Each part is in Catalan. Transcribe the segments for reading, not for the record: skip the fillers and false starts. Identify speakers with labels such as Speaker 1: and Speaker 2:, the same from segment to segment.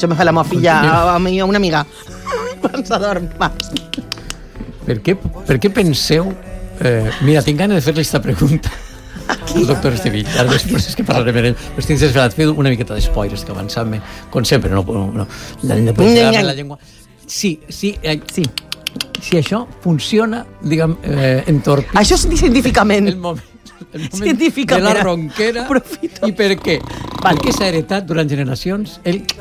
Speaker 1: això me fa la meva filla a una amiga. Quan s'adorm, vas.
Speaker 2: Per què penseu... mira, tinc ganes de fer-li aquesta pregunta al doctor Estevill. Ara després és que parlarem amb ell. Però estic desesperat. Fer una miqueta d'espoires, que avançant-me, com sempre, no. La llengua... Sí. Si això funciona, diguem, entorpir...
Speaker 1: Això és científicament.
Speaker 2: El moment de la ronquera. I per què? Perquè s'ha heretat durant generacions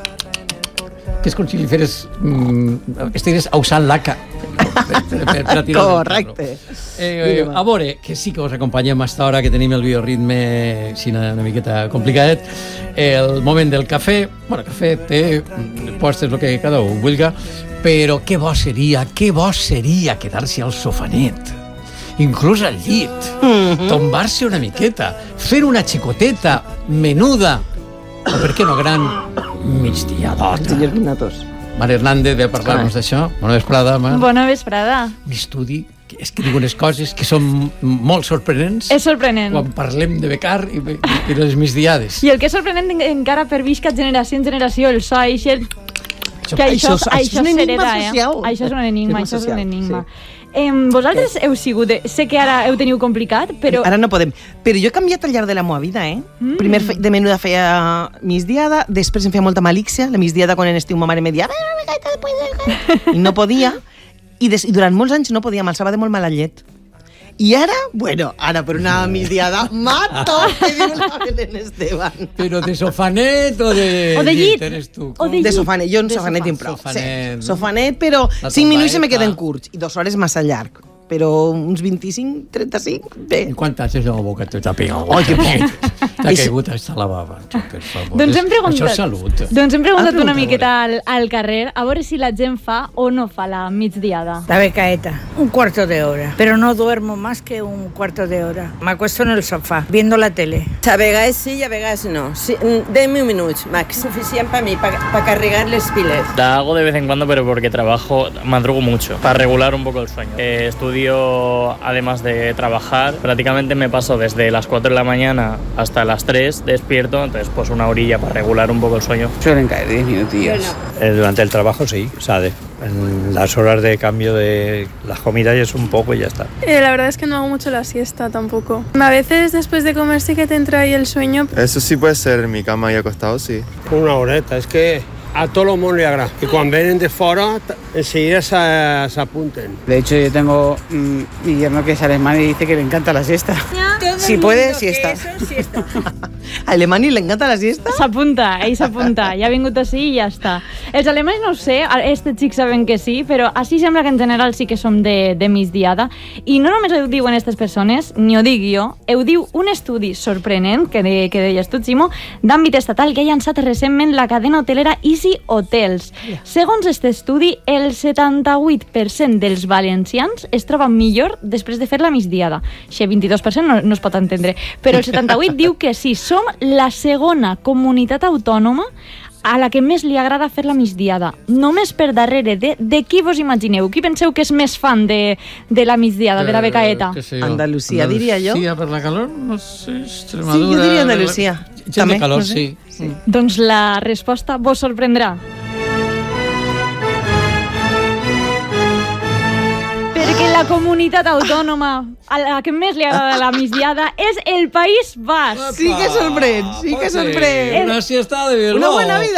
Speaker 2: que és com si li feres... estigués usant l'ACA per tirar.
Speaker 1: Correcte.
Speaker 2: A veure, que sí que us acompanyem a esta hora, que tenim el bioritme una miqueta complicadet. El moment del cafè, cafè, té, postres, el que cada un vulga, però que bo seria quedar-se al sofanet, inclús al llit, tombar-se una miqueta, fer una xicoteta menuda, o per què no gran migdiadota. Mare Hernández ve a parlar-nos d'això. Bona vesprada, Mar.
Speaker 3: Bona vesprada.
Speaker 2: L'estudi, és que diu unes coses que són molt sorprenents.
Speaker 3: És sorprenent.
Speaker 2: Quan parlem de becar i les migdiades.
Speaker 3: I el que és sorprenent encara per visca generació en generació, el so, això s'hereda, Això és un enigma. Vosaltres heu sigut... Sé que ara heu teniu complicat, però...
Speaker 1: Ara no podem. Però jo he canviat al llarg de la meva vida, Primer de menuda feia migdiada, després em feia molta malícia. La migdiada, quan en estiu, ma mare me dia... I no podia. I durant molts anys no podia, m'alçava de molt mala llet. I ara, ara per una migdiada, mato, que diu la Belén Esteban.
Speaker 2: Però de sofanet o de...
Speaker 3: O de llit.
Speaker 1: De sofanet, jo en sofanet tinc prou. Sofanet, però 5 minuts se me queden curts i 2 hores massa llarg. Però uns 25, 35, bé.
Speaker 2: I quan t'haces la boca te tapin el
Speaker 1: que bé.
Speaker 2: T'ha caigut hasta la bava, per favor.
Speaker 3: Doncs hem preguntat,
Speaker 2: això és salut.
Speaker 3: Doncs hem preguntat una miqueta al carrer a veure si la gent fa o no fa la migdiada.
Speaker 4: La becaeta, 1/4 de hora. Pero no duermo más que 1/4 de hora. Me acuesto en el sofá, viendo la tele.
Speaker 5: A vegades sí i a vegades no. 10 minuts, max. Suficient para mí, para carregar les piles.
Speaker 6: La hago de vez en cuando, pero porque trabajo, madrugo mucho, para regular un poco el sueño. Estudio, además de trabajar, prácticamente me paso desde las 4 de la mañana hasta las 3 despierto, entonces pues una horilla para regular un poco el sueño.
Speaker 7: Suelen caer 10 minutillos. Durante el trabajo sí, o sea, en las horas de cambio de las comidas es un poco y ya está.
Speaker 8: La verdad es que no hago mucho la siesta tampoco. A veces después de comer sí que te entra ahí el sueño.
Speaker 9: Eso sí puede ser en mi cama y acostado, sí.
Speaker 10: Una horeta, es que a todo el mundo le agrada. Y cuando vienen de fuera, enseguida se apunten.
Speaker 11: De hecho, yo tengo mi yerno que es alemán y dice que le encanta la siesta. Si puede, siesta.
Speaker 1: A Alemany li encanta la siesta?
Speaker 3: S'apunta, ell s'apunta. Ja ha vingut així i ja està. Els alemanys no ho sé, aquests xics saben que sí, però així sembla que en general sí que som de migdiada. I no només ho diuen aquestes persones, ni ho dic jo, ho diu un estudi sorprenent, que deies tu, Ximo, d'àmbit estatal, que ha llançat recentment la cadena hotelera Easy Hotels. Segons aquest estudi, el 78% dels valencians es troben millor després de fer la migdiada. Això 22% no es pot entendre, però el 78% diu que sí, som la segona comunitat autònoma a la que més li agrada fer la migdiada. Només per darrere de qui vos imagineu? Qui penseu que és més fan de la migdiada, de la becaeta?
Speaker 1: Andalusia, diria jo.
Speaker 2: Andalusia per la calor? No sé, Extremadura...
Speaker 1: Sí, jo diria Andalusia.
Speaker 2: Gent de calor, sí.
Speaker 3: Doncs la resposta vos sorprendrà. Perquè la comunitat autònoma a la que més li agrada la migdiada és el País Basc.
Speaker 1: Sí que sorprèn, sí que sorprèn.
Speaker 2: Una siesta de Bilbao.
Speaker 1: Una buena vida.